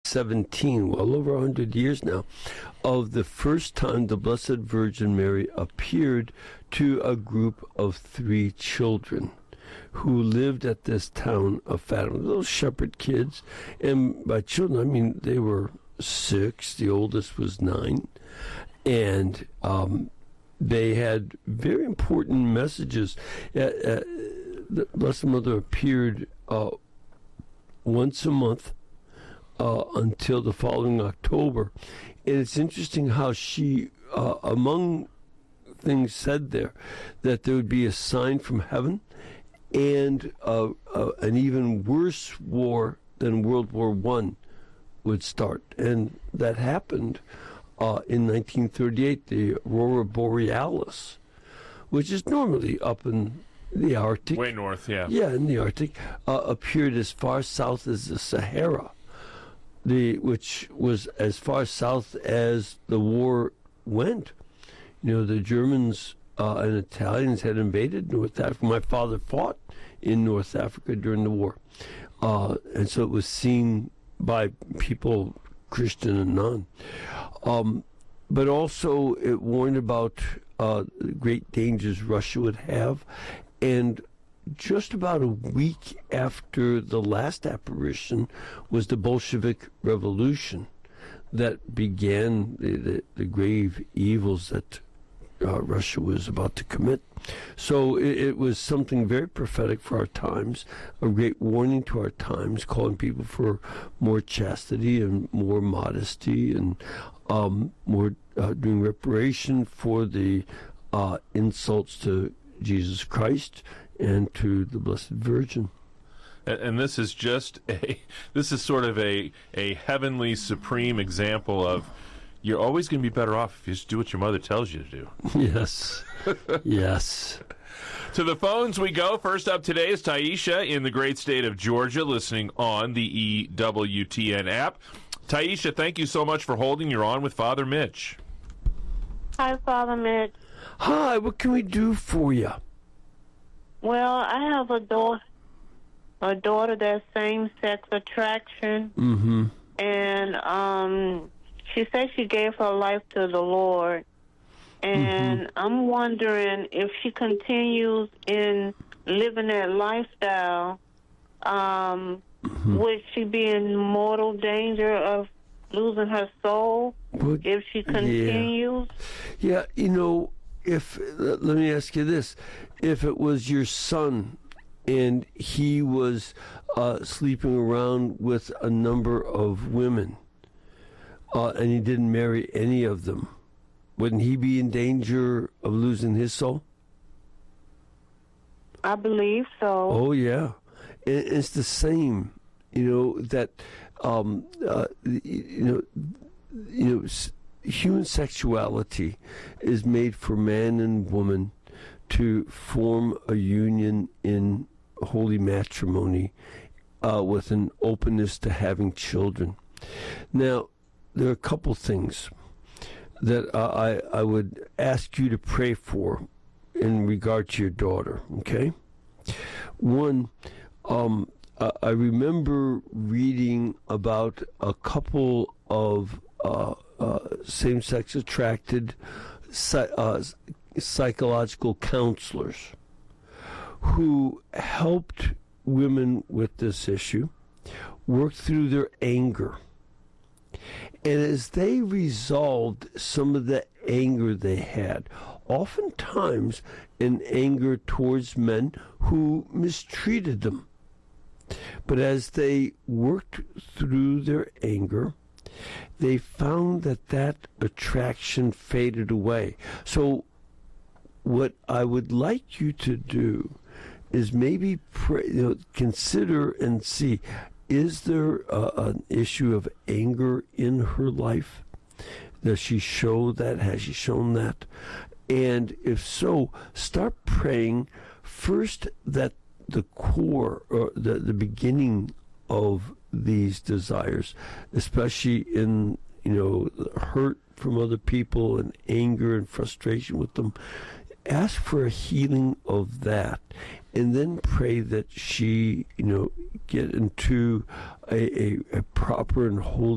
17, well over 100 years now, of the first time the Blessed Virgin Mary appeared to a group of 3 children who lived at this town of Fatima, little shepherd kids. And by children, I mean they were 6, the oldest was 9, and they had very important messages. The Blessed Mother appeared once a month until the following October. And it's interesting how she, among things said there, that there would be a sign from heaven and an even worse war than World War I would start. And that happened in 1938, the Aurora Borealis, which is normally up in the Arctic. Way north, yeah. Yeah, in the Arctic, appeared as far south as the Sahara, which was as far south as the war went. You know, the Germans and Italians had invaded North Africa. My father fought in North Africa during the war. And so it was seen by people, Christian and non. But also it warned about the great dangers Russia would have. And just about a week after the last apparition was the Bolshevik Revolution that began the grave evils that Russia was about to commit. So it was something very prophetic for our times, a great warning to our times, calling people for more chastity and more modesty and more doing reparation for the insults to Jesus Christ and to the Blessed Virgin. And this is sort of a heavenly supreme example of you're always going to be better off if you just do what your mother tells you to do. Yes. Yes. To the phones we go. First up today is Taisha in the great state of Georgia, listening on the EWTN app. Taisha, thank you so much for holding. You're on with Father Mitch. Hi, Father Mitch. Hi, what can we do for you? Well, I have a daughter that's same-sex attraction. Mm-hmm. And she said she gave her life to the Lord. And I'm wondering if she continues in living that lifestyle, would she be in mortal danger of losing her soul if she continues? Yeah, you know, let me ask you this. If it was your son and he was sleeping around with a number of women and he didn't marry any of them, wouldn't he be in danger of losing his soul? I believe so. Oh, yeah. It's the same, that, human sexuality is made for man and woman to form a union in holy matrimony with an openness to having children. Now, there are a couple things that I would ask you to pray for in regard to your daughter, okay? One, I remember reading about a couple of same-sex attracted psychological counselors who helped women with this issue work through their anger. And as they resolved some of the anger they had, oftentimes an anger towards men who mistreated them, but as they worked through their anger, they found that attraction faded away. So what I would like you to do is maybe consider and see, is there an issue of anger in her life? Does she show that? Has she shown that? And if so, start praying first that the core or the beginning of these desires, especially in hurt from other people and anger and frustration with them, ask for a healing of that, and then pray that she get into a proper and holy